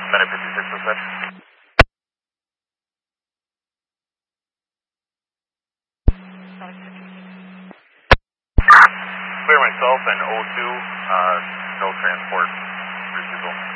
Minute 56 was that? Clear myself and O2, no transport refusal.